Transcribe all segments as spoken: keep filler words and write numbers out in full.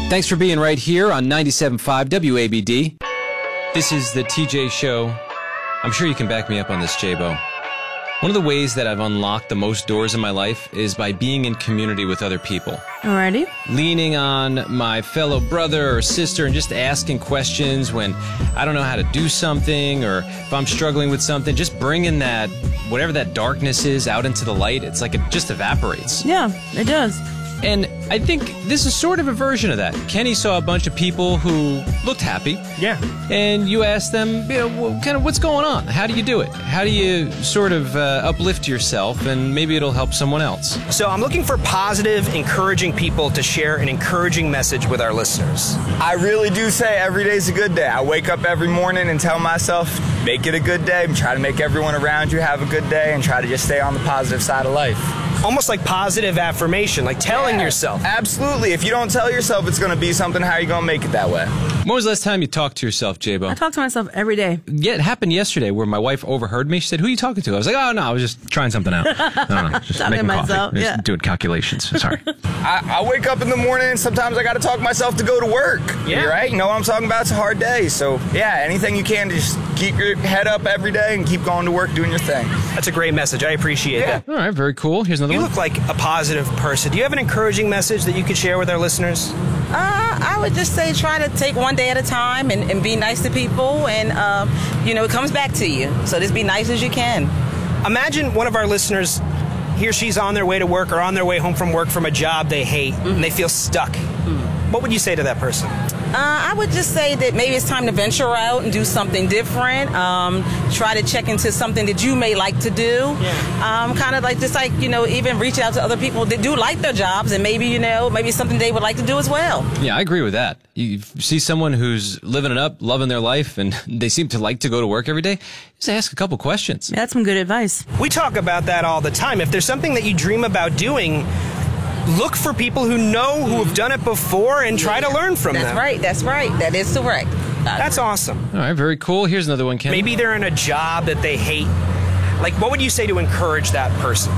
Thanks for being right here on ninety-seven point five W A B D. This is the T J Show. I'm sure you can back me up on this, J-Bo. One of the ways that I've unlocked the most doors in my life is by being in community with other people. Alrighty. Leaning on my fellow brother or sister and just asking questions when I don't know how to do something, or if I'm struggling with something, just bringing that, whatever that darkness is, out into the light. It's like it just evaporates. Yeah, it does. And I think this is sort of a version of that. Kenny saw a bunch of people who looked happy. Yeah. And you asked them, you know, kind of, what's going on? How do you do it? How do you sort of uh, uplift yourself, and maybe it'll help someone else? So I'm looking for positive, encouraging people to share an encouraging message with our listeners. I really do say every day's a good day. I wake up every morning and tell myself, make it a good day, and try to make everyone around you have a good day, and try to just stay on the positive side of life. Almost like positive affirmation, like telling yeah, yourself. Absolutely. If you don't tell yourself it's going to be something, how are you going to make it that way? When was the last time you talked to yourself, J-Bo? I talk to myself every day. Yeah, it happened yesterday where my wife overheard me. She said, who are you talking to? I was like, oh, no, I was just trying something out. No, no, just Talking making to coffee. myself, Just yeah. doing calculations. Sorry. I, I wake up in the morning and sometimes I got to talk myself to go to work. Yeah. Right? You know what I'm talking about? It's a hard day. So, yeah, anything you can to just keep your head up every day and keep going to work doing your thing. That's a great message. I appreciate Yeah. that. All right, very cool. Here's another You one. look like a positive person. Do you have an encouraging message that you could share with our listeners? Uh, I would just say try to take one day at a time and, and be nice to people, and um, you know, it comes back to you. So just be nice as you can. Imagine one of our listeners, he or she's on their way to work or on their way home from work from a job they hate, mm-hmm. and they feel stuck. Mm-hmm. What would you say to that person? Uh, I would just say that maybe it's time to venture out and do something different. Um, try to check into something that you may like to do. Yeah. Um, kind of like just like, you know, even reach out to other people that do like their jobs, and maybe, you know, maybe something they would like to do as well. Yeah, I agree with that. You see someone who's living it up, loving their life, and they seem to like to go to work every day, just ask a couple questions. Yeah, that's some good advice. We talk about that all the time. If there's something that you dream about doing, look for people who know, who have done it before, and try Yeah. to learn from That's them. right. That's right. That is correct. That's awesome. All right, very cool. Here's another one, Ken. Maybe they're in a job that they hate. Like, what would you say to encourage that person?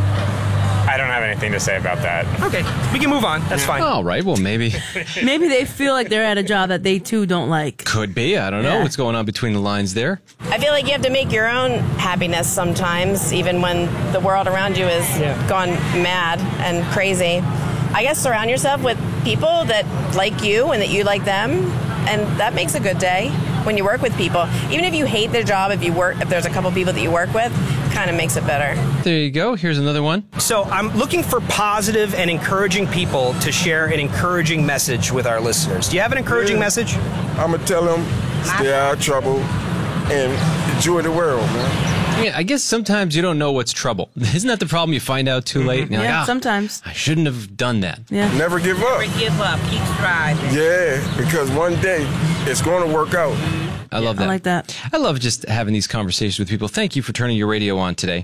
I don't have anything to say about that. Okay, we can move on. That's fine. All right, well, maybe. Maybe they feel like they're at a job that they too don't like. Could be. I don't know Yeah. what's going on between the lines there. I feel like you have to make your own happiness sometimes, even when the world around you is Yeah. gone mad and crazy. I guess surround yourself with people that like you and that you like them, and that makes a good day when you work with people. Even if you hate their job, if you work, if there's a couple people that you work with, kind of makes it better. There you go. Here's another one. So I'm looking for positive and encouraging people to share an encouraging message with our listeners. Do you have an encouraging Yeah. message? I'm going to tell them stay out of trouble and enjoy the world, man. Yeah, I guess sometimes you don't know what's trouble. Isn't that the problem? You find out too late. And you're Yeah, like, ah, sometimes. I shouldn't have done that. Yeah. Never give up. Give up. Keep striving. Yeah, because one day it's going to work out. I love that. I like that. I love just having these conversations with people. Thank you for turning your radio on today.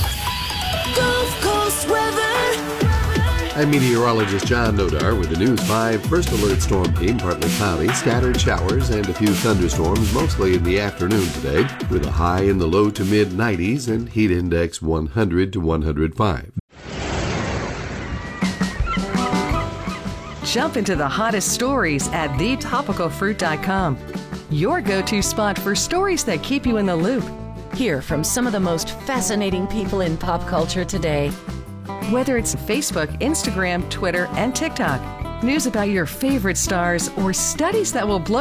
Gulf Coast weather. I'm meteorologist John Nodar with the News five First Alert Storm Team. Partly cloudy, scattered showers, and a few thunderstorms, mostly in the afternoon today, with a high in the low to mid nineties and heat index one hundred to one hundred five. Jump into the hottest stories at the topical fruit dot com. Your go-to spot for stories that keep you in the loop. Hear from some of the most fascinating people in pop culture today. Whether it's Facebook, Instagram, Twitter, and TikTok, news about your favorite stars, or studies that will blow